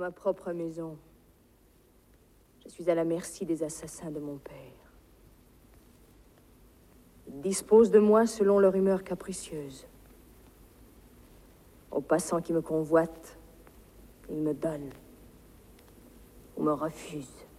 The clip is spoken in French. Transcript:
ma propre maison. Je suis à la merci des assassins de mon père. Ils disposent de moi selon leur humeur capricieuse. Aux passants qui me convoitent, ils me donnent ou me refusent.